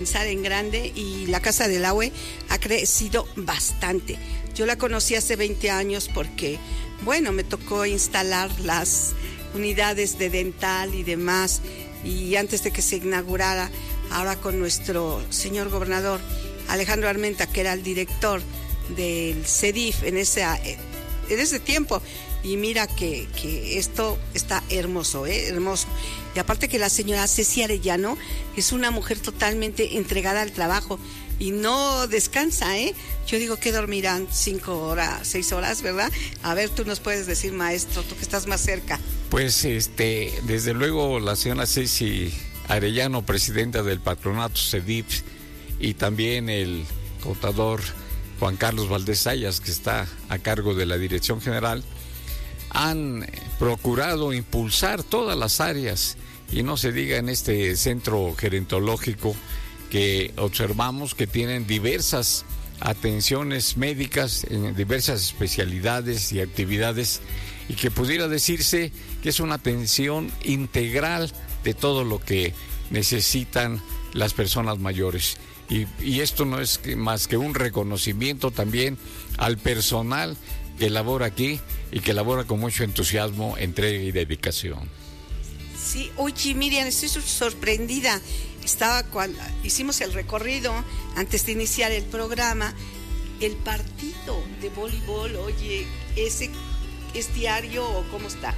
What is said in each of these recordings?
pensar en grande y la Casa del Agua ha crecido bastante. Yo la conocí hace 20 años porque, bueno, me tocó instalar las unidades de dental y demás, y antes de que se inaugurara, ahora con nuestro señor gobernador Alejandro Armenta, que era el director del CEDIF en ese tiempo, y mira que esto está hermoso, hermoso. Y aparte que la señora Ceci Arellano es una mujer totalmente entregada al trabajo y no descansa, Yo digo que dormirán 5 horas, 6 horas, ¿verdad? A ver, tú nos puedes decir, maestro, tú que estás más cerca. Pues desde luego la señora Ceci Arellano, presidenta del patronato CEDIF, y también el contador Juan Carlos Valdés Sayas, que está a cargo de la dirección general, han procurado impulsar todas las áreas, y no se diga en este centro gerontológico que observamos que tienen diversas atenciones médicas en diversas especialidades y actividades, y que pudiera decirse que es una atención integral de todo lo que necesitan las personas mayores. Y esto no es más que un reconocimiento también al personal que labora aquí y que labora con mucho entusiasmo, entrega y dedicación. Sí, oye, Miriam, estoy sorprendida. Estaba cuando hicimos el recorrido, antes de iniciar el programa, el partido de voleibol, oye, ¿ese es diario o cómo está?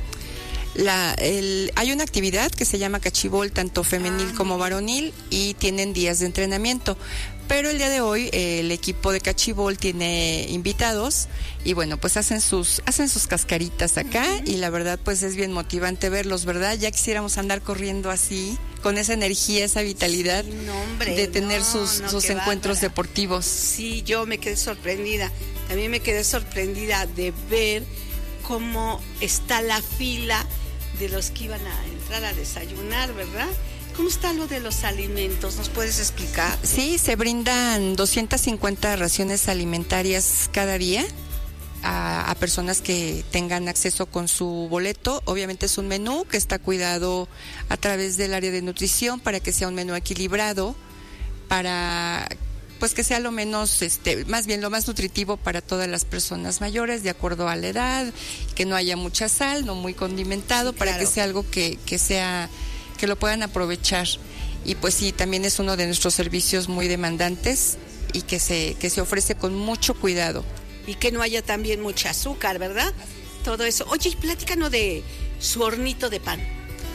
Hay una actividad que se llama cachibol, tanto femenil como varonil, y tienen días de entrenamiento. Pero el día de hoy el equipo de cachibol tiene invitados y bueno, pues hacen sus cascaritas acá, y la verdad pues es bien motivante verlos, ¿verdad? Ya quisiéramos andar corriendo así, con esa energía, esa vitalidad, sí, no, hombre, de tener sus encuentros bárbara. Deportivos. Sí, yo me quedé sorprendida. También me quedé sorprendida de ver cómo está la fila de los que iban a entrar a desayunar, ¿verdad? ¿Cómo está lo de los alimentos? ¿Nos puedes explicar? Sí, se brindan 250 raciones alimentarias cada día a personas que tengan acceso con su boleto. Obviamente es un menú que está cuidado a través del área de nutrición para que sea un menú equilibrado, para pues que sea lo menos, más bien lo más nutritivo para todas las personas mayores, de acuerdo a la edad, que no haya mucha sal, no muy condimentado, sí, para que sea algo que lo puedan aprovechar. Y pues sí, también es uno de nuestros servicios muy demandantes y que se ofrece con mucho cuidado. Y que no haya también mucha azúcar, ¿verdad? Todo eso. Oye, platícanos de su hornito de pan.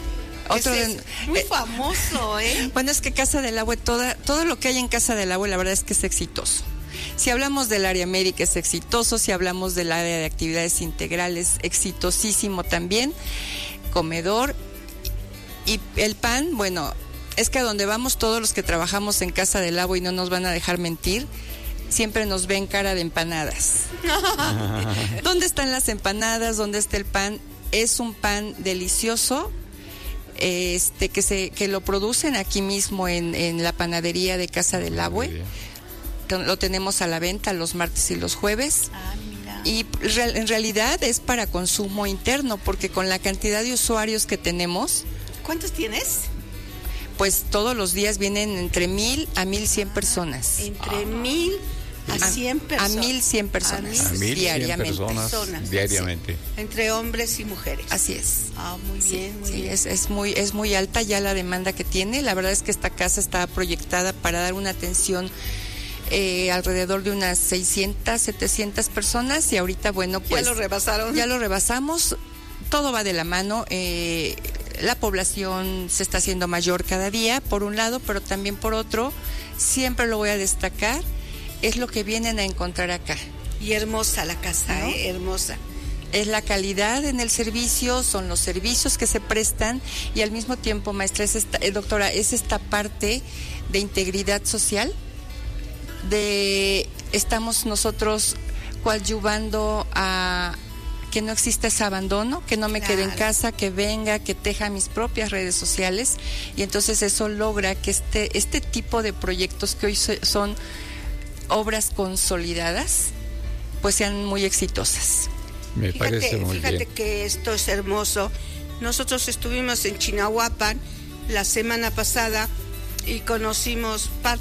Muy famoso, Bueno, es que Casa del Agua, todo lo que hay en Casa del Agua, la verdad es que es exitoso. Si hablamos del área médica, es exitoso. Si hablamos del área de actividades integrales, exitosísimo también. Comedor. Y el pan, bueno, es que a donde vamos todos los que trabajamos en Casa del Agua, y no nos van a dejar mentir, siempre nos ven cara de empanadas. ¿Dónde están las empanadas? ¿Dónde está el pan? Es un pan delicioso, que lo producen aquí mismo en la panadería de Casa del Agua. Lo tenemos a la venta los martes y los jueves. Y en realidad es para consumo interno, porque con la cantidad de usuarios que tenemos. ¿Cuántos tienes? Pues todos los días vienen entre 1,000 a 1,100 personas. Entre 1,000 a 100 personas. A 1,100 personas. A 1,100 personas diariamente. Sí. Entre hombres y mujeres. Así es. Muy bien, muy bien. Es muy alta ya la demanda que tiene. La verdad es que esta casa está proyectada para dar una atención alrededor de unas 600, 700 personas, y ahorita, bueno, pues... ¿Ya lo rebasaron? Ya lo rebasamos. Todo va de la mano. La población se está haciendo mayor cada día, por un lado, pero también por otro, siempre lo voy a destacar, es lo que vienen a encontrar acá. Y hermosa la casa, ¿no? Hermosa. Es la calidad en el servicio, son los servicios que se prestan, y al mismo tiempo, maestra, doctora, es esta parte de integridad social, estamos nosotros coadyuvando a que no exista ese abandono, que no me quede en casa, que venga, que teja mis propias redes sociales, y entonces eso logra que este tipo de proyectos que hoy son obras consolidadas, pues sean muy exitosas. Me parece muy bien. Fíjate que esto es hermoso. Nosotros estuvimos en Chinahuapan la semana pasada y conocimos parte